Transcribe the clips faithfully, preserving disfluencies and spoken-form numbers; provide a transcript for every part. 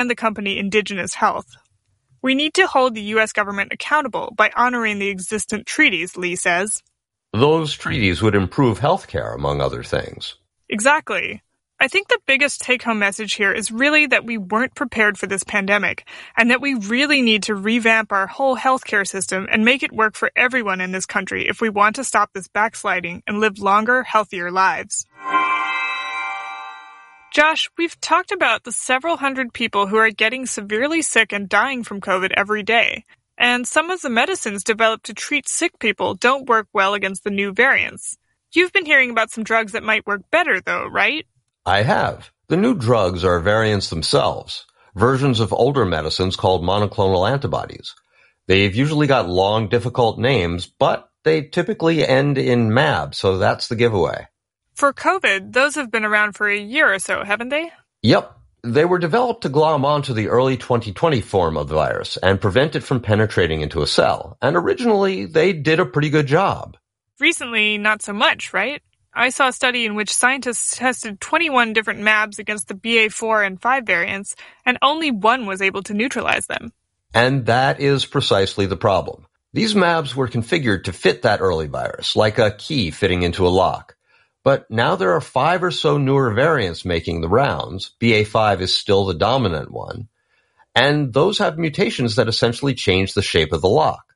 and the company Indigenous Health. We need to hold the U S government accountable by honoring the existent treaties, Lee says. Those treaties would improve healthcare, among other things. Exactly. I think the biggest take-home message here is really that we weren't prepared for this pandemic, and that we really need to revamp our whole healthcare system and make it work for everyone in this country if we want to stop this backsliding and live longer, healthier lives. Josh, we've talked about the several hundred people who are getting severely sick and dying from COVID every day, and some of the medicines developed to treat sick people don't work well against the new variants. You've been hearing about some drugs that might work better, though, right? I have. The new drugs are variants themselves, versions of older medicines called monoclonal antibodies. They've usually got long, difficult names, but they typically end in mAb, so that's the giveaway. For COVID, those have been around for a year or so, haven't they? Yep. They were developed to glom onto the early twenty twenty form of the virus and prevent it from penetrating into a cell, and originally they did a pretty good job. Recently, not so much, right? I saw a study in which scientists tested twenty-one different mAbs against the B A four and five variants, and only one was able to neutralize them. And that is precisely the problem. These mAbs were configured to fit that early virus, like a key fitting into a lock. But now there are five or so newer variants making the rounds. B A five is still the dominant one. And those have mutations that essentially change the shape of the lock.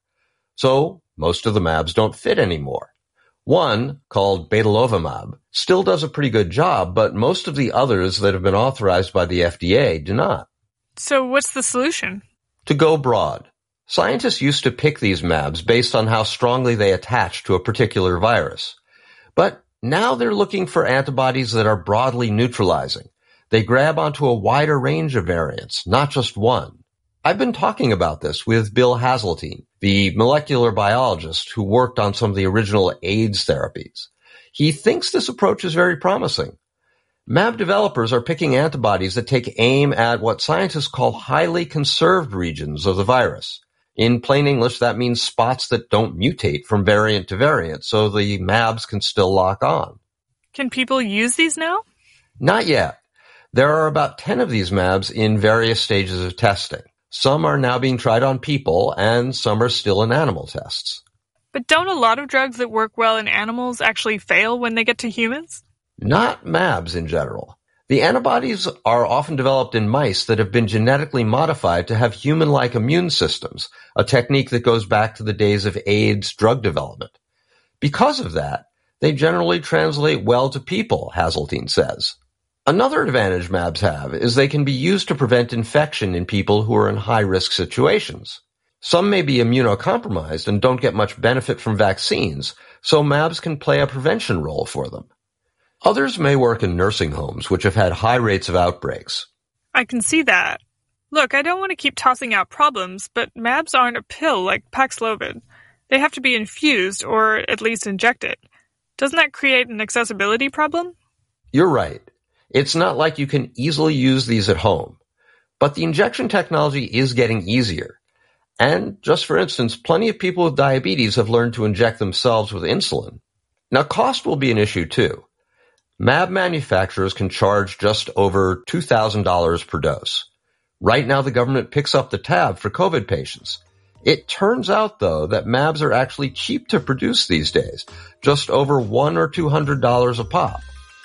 So most of the mAbs don't fit anymore. One, called betalovimab, still does a pretty good job, but most of the others that have been authorized by the F D A do not. So what's the solution? To go broad. Scientists used to pick these mAbs based on how strongly they attach to a particular virus. But now they're looking for antibodies that are broadly neutralizing. They grab onto a wider range of variants, not just one. I've been talking about this with Bill Hazeltine, the molecular biologist who worked on some of the original AIDS therapies. He thinks this approach is very promising. mAb developers are picking antibodies that take aim at what scientists call highly conserved regions of the virus. In plain English, that means spots that don't mutate from variant to variant, so the mAbs can still lock on. Can people use these now? Not yet. There are about ten of these mAbs in various stages of testing. Some are now being tried on people, and some are still in animal tests. But don't a lot of drugs that work well in animals actually fail when they get to humans? Not mAbs in general. The antibodies are often developed in mice that have been genetically modified to have human-like immune systems, a technique that goes back to the days of AIDS drug development. Because of that, they generally translate well to people, Hazeltine says. Another advantage mAbs have is they can be used to prevent infection in people who are in high-risk situations. Some may be immunocompromised and don't get much benefit from vaccines, so mAbs can play a prevention role for them. Others may work in nursing homes, which have had high rates of outbreaks. I can see that. Look, I don't want to keep tossing out problems, but mAbs aren't a pill like Paxlovid. They have to be infused, or at least injected. Doesn't that create an accessibility problem? You're right. It's not like you can easily use these at home. But the injection technology is getting easier. And, just for instance, plenty of people with diabetes have learned to inject themselves with insulin. Now, cost will be an issue, too. mAb manufacturers can charge just over two thousand dollars per dose. Right now, the government picks up the tab for COVID patients. It turns out, though, that mAbs are actually cheap to produce these days, just over one hundred or two hundred dollars a pop.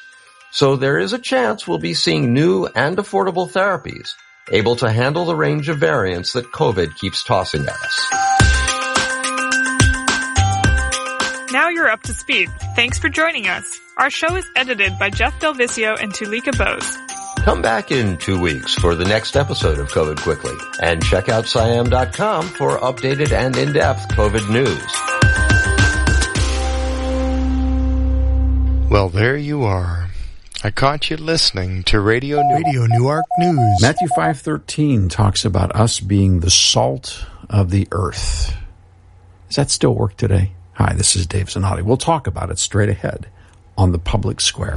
So there is a chance we'll be seeing new and affordable therapies able to handle the range of variants that COVID keeps tossing at us. Now you're up to speed. Thanks for joining us. Our show is edited by Jeff Del Vicio and Tulika Bose. Come back in two weeks for the next episode of COVID Quickly, and check out S I A M dot com for updated and in-depth COVID news. Well, there you are. I caught you listening to Radio Newark. Radio Newark News. Matthew five thirteen talks about us being the salt of the earth. Does that still work today? Hi, this is Dave Zanotti. We'll talk about it straight ahead on the Public Square.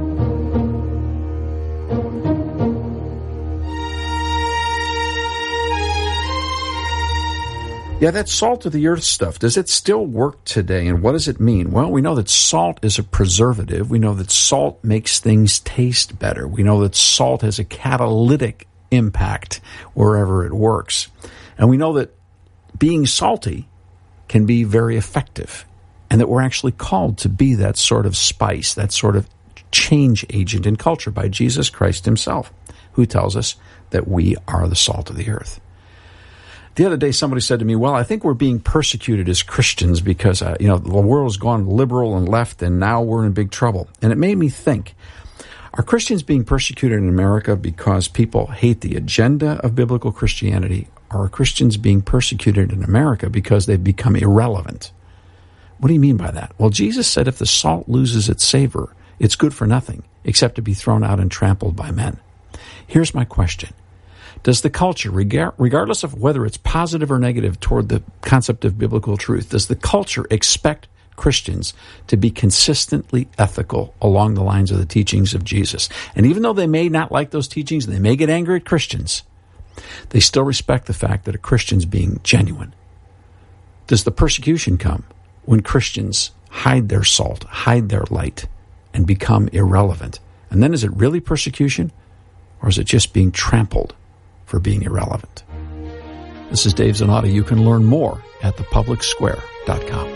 Yeah, that salt of the earth stuff, does it still work today, and what does it mean? Well, we know that salt is a preservative. We know that salt makes things taste better. We know that salt has a catalytic impact wherever it works. And we know that being salty can be very effective, and that we're actually called to be that sort of spice, that sort of change agent in culture by Jesus Christ himself, who tells us that we are the salt of the earth. The other day, somebody said to me, well, I think we're being persecuted as Christians because, uh, you know, the world has gone liberal and left, and now we're in big trouble. And it made me think, are Christians being persecuted in America because people hate the agenda of biblical Christianity? Or are Christians being persecuted in America because they've become irrelevant? What do you mean by that? Well, Jesus said if the salt loses its savor, it's good for nothing except to be thrown out and trampled by men. Here's my question. Does the culture, regardless of whether it's positive or negative toward the concept of biblical truth, does the culture expect Christians to be consistently ethical along the lines of the teachings of Jesus? And even though they may not like those teachings, and they may get angry at Christians, they still respect the fact that a Christian's being genuine. Does the persecution come when Christians hide their salt, hide their light, and become irrelevant? And then is it really persecution, or is it just being trampled for being irrelevant? This is Dave Zanotti. You can learn more at the public square dot com.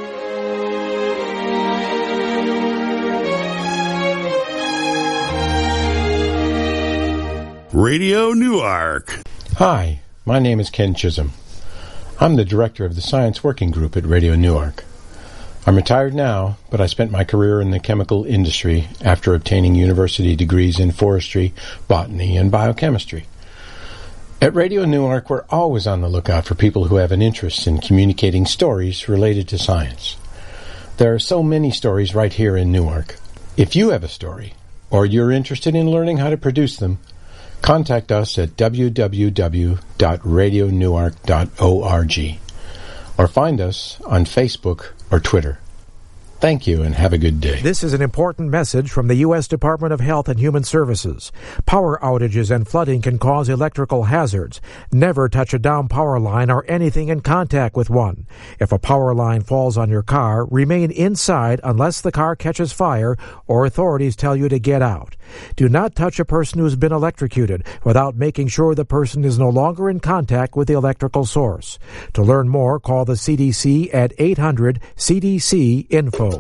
Radio Newark. Hi, my name is Ken Chisholm. I'm the director of the Science Working Group at Radio Newark. I'm retired now, but I spent my career in the chemical industry after obtaining university degrees in forestry, botany, and biochemistry. At Radio Newark, we're always on the lookout for people who have an interest in communicating stories related to science. There are so many stories right here in Newark. If you have a story, or you're interested in learning how to produce them, contact us at w w w dot radio newark dot org or find us on Facebook or Twitter. Thank you and have a good day. This is an important message from the U S Department of Health and Human Services. Power outages and flooding can cause electrical hazards. Never touch a down power line or anything in contact with one. If a power line falls on your car, remain inside unless the car catches fire or authorities tell you to get out. Do not touch a person who's been electrocuted without making sure the person is no longer in contact with the electrical source. To learn more, call the C D C at eight hundred C D C info.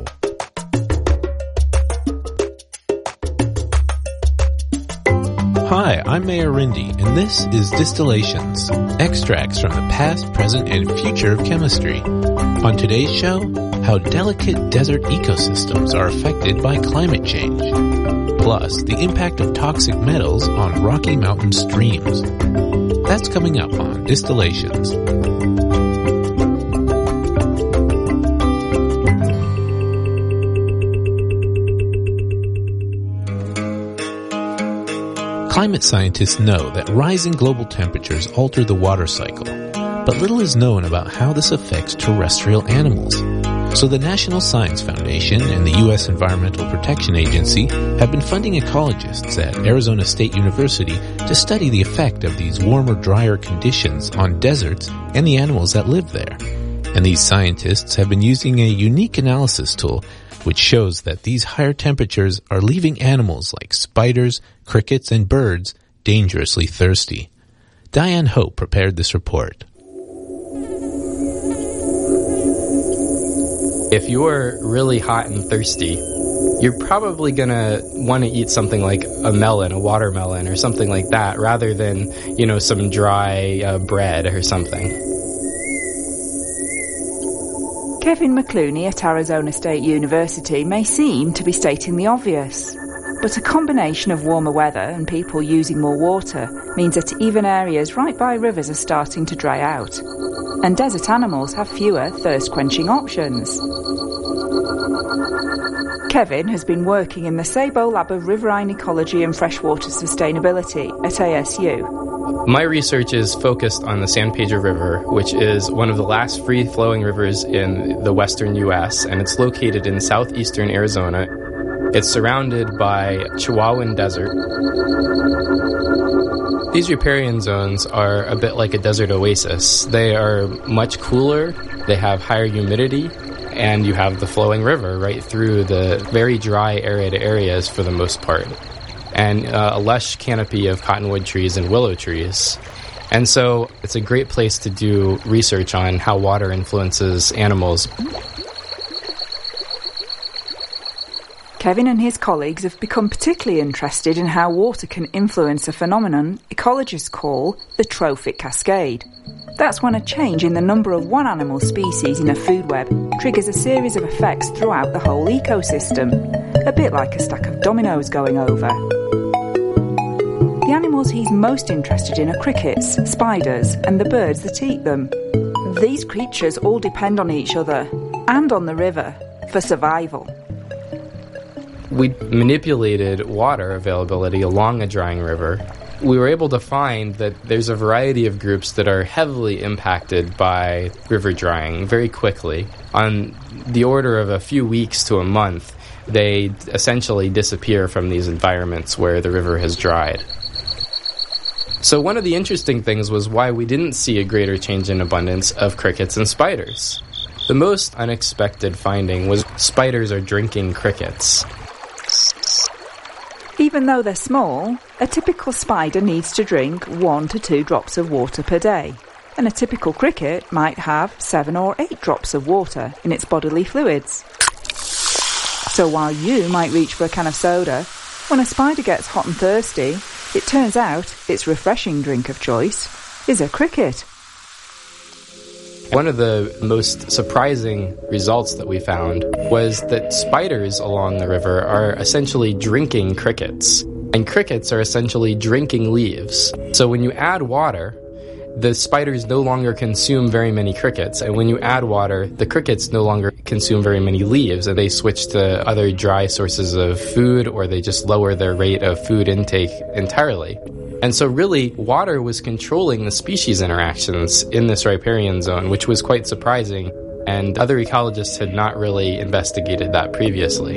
Hi, I'm Mayor Rindy, and this is Distillations, extracts from the past, present, and future of chemistry. On today's show, how delicate desert ecosystems are affected by climate change. Plus, the impact of toxic metals on Rocky Mountain streams. That's coming up on Distillations. Climate scientists know that rising global temperatures alter the water cycle, but little is known about how this affects terrestrial animals. So the National Science Foundation and the U S Environmental Protection Agency have been funding ecologists at Arizona State University to study the effect of these warmer, drier conditions on deserts and the animals that live there. And these scientists have been using a unique analysis tool which shows that these higher temperatures are leaving animals like spiders, crickets, and birds dangerously thirsty. Diane Hope prepared this report. If you're really hot and thirsty, you're probably going to want to eat something like a melon, a watermelon, or something like that, rather than, you know, some dry uh, bread or something. Kevin McClooney at Arizona State University may seem to be stating the obvious, but a combination of warmer weather and people using more water means that even areas right by rivers are starting to dry out, and desert animals have fewer thirst-quenching options. Kevin has been working in the Sabo Lab of Riverine Ecology and Freshwater Sustainability at A S U. My research is focused on the San Pedro River, which is one of the last free-flowing rivers in the western U S, and it's located in southeastern Arizona. It's surrounded by Chihuahuan Desert. These riparian zones are a bit like a desert oasis. They are much cooler, they have higher humidity, and you have the flowing river right through the very dry, arid areas for the most part. and uh, a lush canopy of cottonwood trees and willow trees. And so it's a great place to do research on how water influences animals. Kevin and his colleagues have become particularly interested in how water can influence a phenomenon ecologists call the trophic cascade. That's when a change in the number of one animal species in a food web triggers a series of effects throughout the whole ecosystem, a bit like a stack of dominoes going over. The animals he's most interested in are crickets, spiders, and the birds that eat them. These creatures all depend on each other, and on the river, for survival. We manipulated water availability along a drying river. We were able to find that there's a variety of groups that are heavily impacted by river drying very quickly. On the order of a few weeks to a month, they essentially disappear from these environments where the river has dried. So one of the interesting things was why we didn't see a greater change in abundance of crickets and spiders. The most unexpected finding was spiders are drinking crickets. Even though they're small, a typical spider needs to drink one to two drops of water per day, and a typical cricket might have seven or eight drops of water in its bodily fluids. So while you might reach for a can of soda, when a spider gets hot and thirsty, it turns out its refreshing drink of choice is a cricket. One of the most surprising results that we found was that spiders along the river are essentially drinking crickets, and crickets are essentially drinking leaves. So when you add water, the spiders no longer consume very many crickets, and when you add water, the crickets no longer consume very many leaves, and they switch to other dry sources of food, or they just lower their rate of food intake entirely. And so really, water was controlling the species interactions in this riparian zone, which was quite surprising, and other ecologists had not really investigated that previously.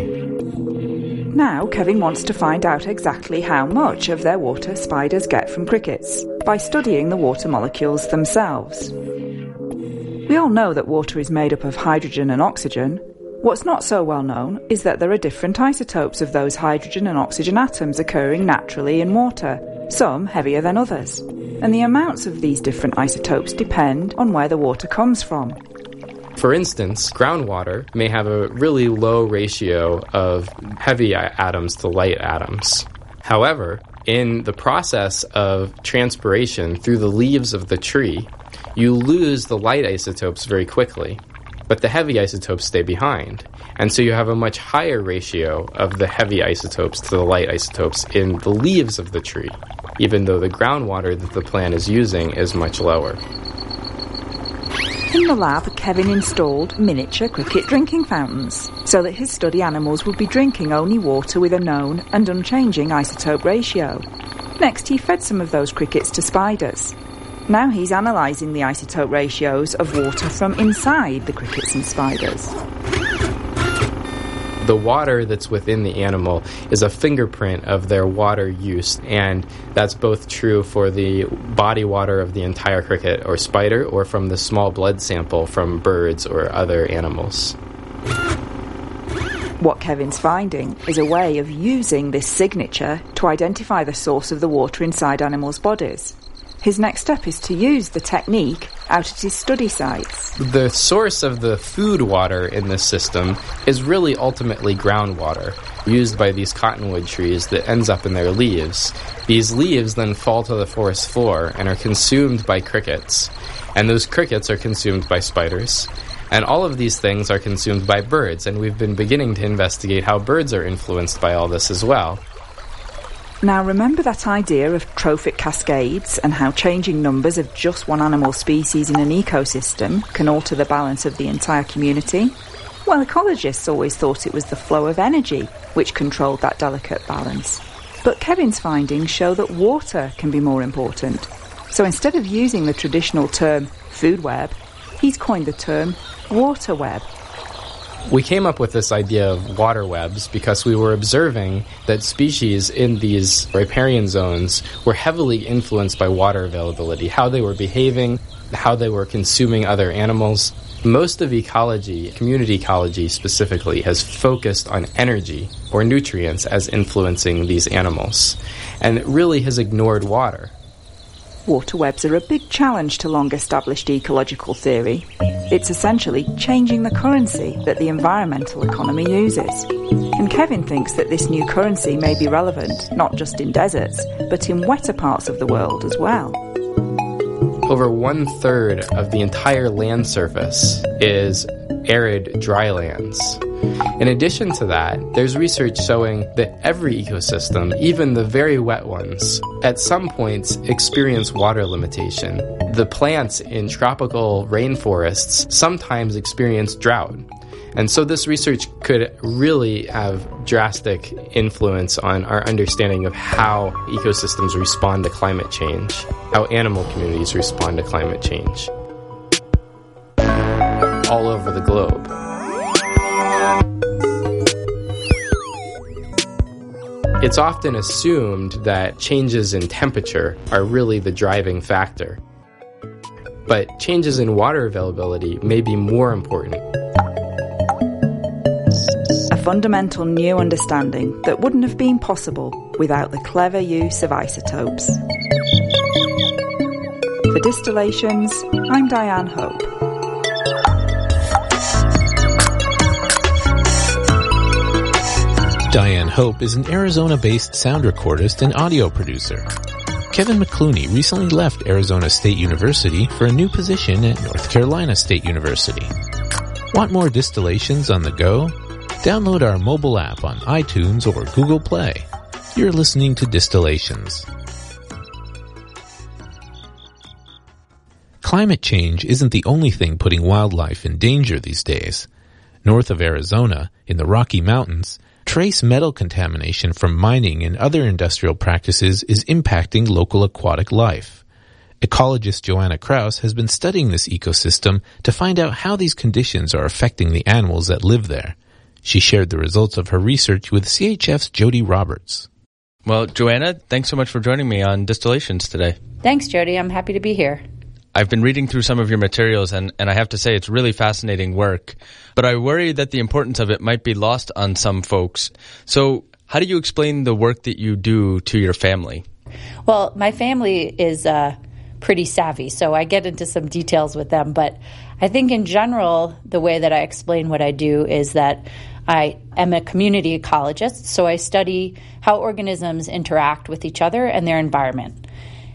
Now Kevin wants to find out exactly how much of their water spiders get from crickets by studying the water molecules themselves. We all know that water is made up of hydrogen and oxygen. What's not so well known is that there are different isotopes of those hydrogen and oxygen atoms occurring naturally in water, some heavier than others, and the amounts of these different isotopes depend on where the water comes from. For instance, groundwater may have a really low ratio of heavy atoms to light atoms. However, in the process of transpiration through the leaves of the tree, you lose the light isotopes very quickly, but the heavy isotopes stay behind. And so you have a much higher ratio of the heavy isotopes to the light isotopes in the leaves of the tree, even though the groundwater that the plant is using is much lower. In the lab, Kevin installed miniature cricket drinking fountains so that his study animals would be drinking only water with a known and unchanging isotope ratio. Next, he fed some of those crickets to spiders. Now he's analysing the isotope ratios of water from inside the crickets and spiders. The water that's within the animal is a fingerprint of their water use, and that's both true for the body water of the entire cricket or spider, or from the small blood sample from birds or other animals. What Kevin's finding is a way of using this signature to identify the source of the water inside animals' bodies. His next step is to use the technique out at his study sites. The source of the food water in this system is really ultimately groundwater, used by these cottonwood trees that ends up in their leaves. These leaves then fall to the forest floor and are consumed by crickets, and those crickets are consumed by spiders. And all of these things are consumed by birds, and we've been beginning to investigate how birds are influenced by all this as well. Now remember that idea of trophic cascades and how changing numbers of just one animal species in an ecosystem can alter the balance of the entire community? Well, ecologists always thought it was the flow of energy which controlled that delicate balance. But Kevin's findings show that water can be more important. So instead of using the traditional term food web, he's coined the term water web. We came up with this idea of water webs because we were observing that species in these riparian zones were heavily influenced by water availability, how they were behaving, how they were consuming other animals. Most of ecology, community ecology specifically, has focused on energy or nutrients as influencing these animals, and it really has ignored water. Water webs are a big challenge to long-established ecological theory. It's essentially changing the currency that the environmental economy uses. And Kevin thinks that this new currency may be relevant not just in deserts, but in wetter parts of the world as well. Over one-third of the entire land surface is arid drylands. In addition to that, there's research showing that every ecosystem, even the very wet ones, at some points experience water limitation. The plants in tropical rainforests sometimes experience drought. And so this research could really have drastic influence on our understanding of how ecosystems respond to climate change, how animal communities respond to climate change all over the globe. It's often assumed that changes in temperature are really the driving factor. But changes in water availability may be more important. A fundamental new understanding that wouldn't have been possible without the clever use of isotopes. For Distillations, I'm Diane Hope. Diane Hope is an Arizona-based sound recordist and audio producer. Kevin McClooney recently left Arizona State University for a new position at North Carolina State University. Want more Distillations on the go? Download our mobile app on iTunes or Google Play. You're listening to Distillations. Climate change isn't the only thing putting wildlife in danger these days. North of Arizona, in the Rocky Mountains, trace metal contamination from mining and other industrial practices is impacting local aquatic life. Ecologist Joanna Kraus has been studying this ecosystem to find out how these conditions are affecting the animals that live there. She shared the results of her research with C H F's Jody Roberts. Well, Joanna, thanks so much for joining me on Distillations today. Thanks, Jody. I'm happy to be here. I've been reading through some of your materials, and, and I have to say it's really fascinating work, but I worry that the importance of it might be lost on some folks. So how do you explain the work that you do to your family? Well, my family is uh, pretty savvy, so I get into some details with them, but I think in general, the way that I explain what I do is that I am a community ecologist, so I study how organisms interact with each other and their environment,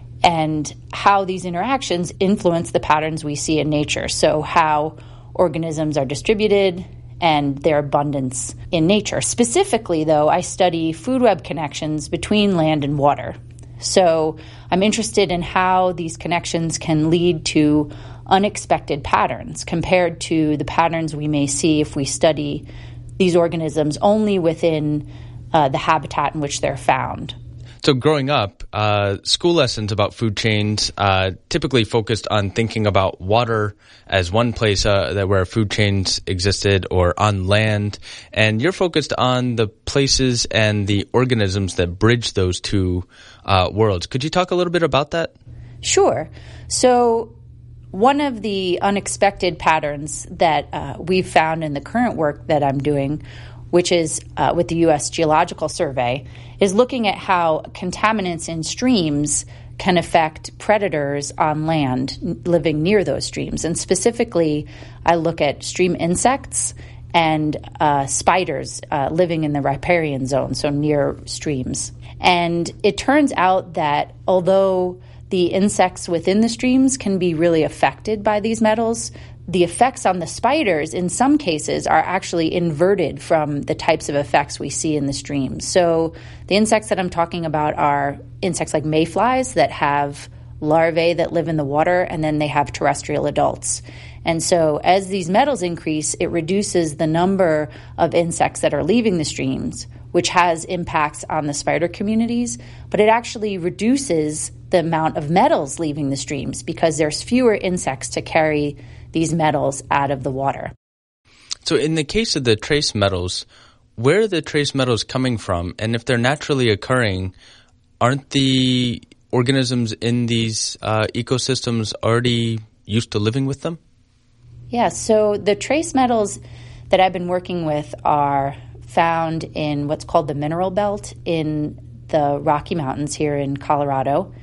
and how these interactions influence the patterns we see in nature. So how organisms are distributed and their abundance in nature. Specifically, though, I study food web connections between land and water. So I'm interested in how these connections can lead to unexpected patterns compared to the patterns we may see if we study these organisms only within uh, the habitat in which they're found. So growing up, uh, school lessons about food chains uh, typically focused on thinking about water as one place uh, that where food chains existed, or on land. And you're focused on the places and the organisms that bridge those two uh, worlds. Could you talk a little bit about that? Sure. So one of the unexpected patterns that uh, we've found in the current work that I'm doing, which is uh, with the U S Geological Survey, is looking at how contaminants in streams can affect predators on land living near those streams. And specifically, I look at stream insects and uh, spiders uh, living in the riparian zone, so near streams. And it turns out that although the insects within the streams can be really affected by these metals, the effects on the spiders in some cases are actually inverted from the types of effects we see in the streams. So the insects that I'm talking about are insects like mayflies that have larvae that live in the water, and then they have terrestrial adults. And so as these metals increase, it reduces the number of insects that are leaving the streams, which has impacts on the spider communities, but it actually reduces the amount of metals leaving the streams because there's fewer insects to carry these metals out of the water. So in the case of the trace metals, where are the trace metals coming from? And if they're naturally occurring, aren't the organisms in these uh, ecosystems already used to living with them? Yeah, so the trace metals that I've been working with are found in what's called the mineral belt in the Rocky Mountains here in Colorado.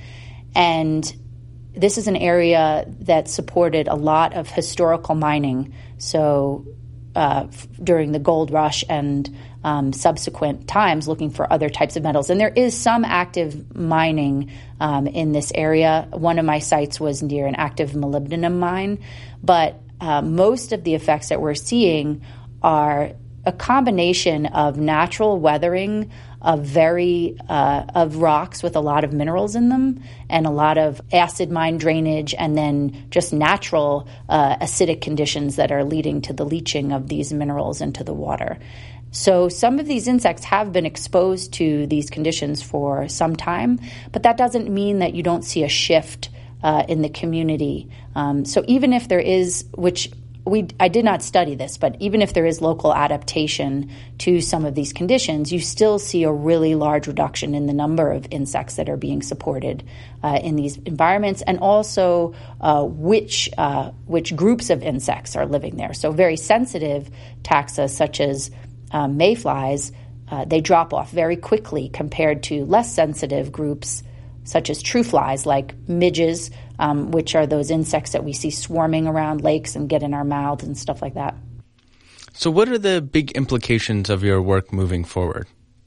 And this is an area that supported a lot of historical mining. So uh, f- during the gold rush and um, subsequent times looking for other types of metals. And there is some active mining um, in this area. One of my sites was near an active molybdenum mine. But uh, most of the effects that we're seeing are a combination of natural weathering of very uh, of rocks with a lot of minerals in them and a lot of acid mine drainage, and then just natural uh, acidic conditions that are leading to the leaching of these minerals into the water. So some of these insects have been exposed to these conditions for some time, but that doesn't mean that you don't see a shift uh, in the community. Um, so even if there is, which We, I did not study this, but even if there is local adaptation to some of these conditions, you still see a really large reduction in the number of insects that are being supported uh, in these environments, and also uh, which uh, which groups of insects are living there. So very sensitive taxa, such as um, mayflies, uh, they drop off very quickly compared to less sensitive groups, such as true flies like midges, um, which are those insects that we see swarming around lakes and get in our mouths and stuff like that. So what are the big implications of your work moving forward?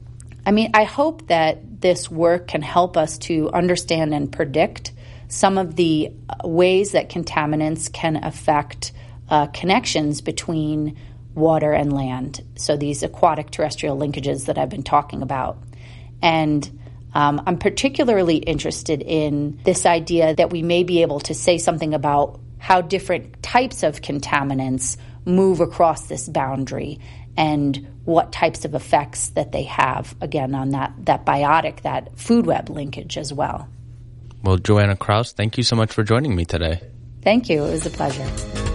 I mean, I hope that this work can help us to understand and predict some of the ways that contaminants can affect uh, connections between water and land. So these aquatic terrestrial linkages that I've been talking about. And Um, I'm particularly interested in this idea that we may be able to say something about how different types of contaminants move across this boundary and what types of effects that they have, again, on that, that biotic, that food web linkage as well. Well, Joanna Kraus, thank you so much for joining me today. Thank you. It was a pleasure.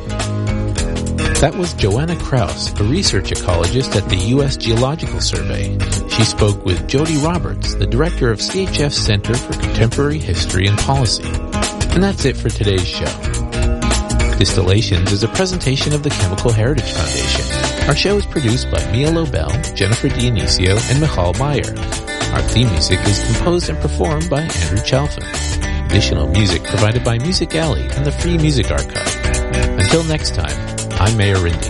That was Joanna Kraus, a research ecologist at the U S Geological Survey. She spoke with Jody Roberts, the director of C H F's Center for Contemporary History and Policy. And that's it for today's show. Distillations is a presentation of the Chemical Heritage Foundation. Our show is produced by Mia Lobel, Jennifer Dionisio, and Michal Bayer. Our theme music is composed and performed by Andrew Chalfin. Additional music provided by Music Alley and the Free Music Archive. Until next time, I'm Mayor Rindy.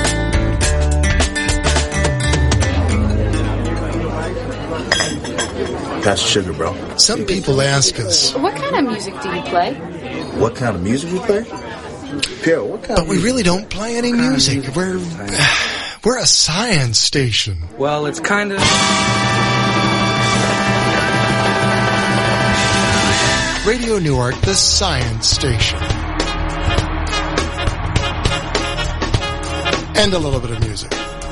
That's sugar, bro. Some people ask us, what kind of music do you play? What kind of music we play? Pierre, what kind but of we music? really don't play any music. music. We're we're a science station. Well, it's kind of... Radio Newark, the science station. And a little bit of music.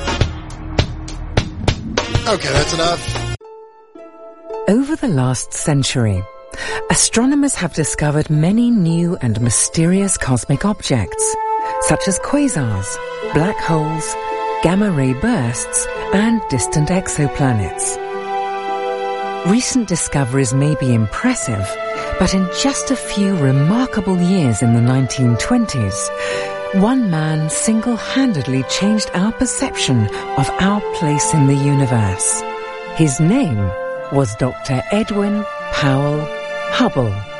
Okay, that's enough. Over the last century, astronomers have discovered many new and mysterious cosmic objects, such as quasars, black holes, gamma-ray bursts, and distant exoplanets. Recent discoveries may be impressive, but in just a few remarkable years in the nineteen twenties, one man single-handedly changed our perception of our place in the universe. His name was Doctor Edwin Powell Hubble.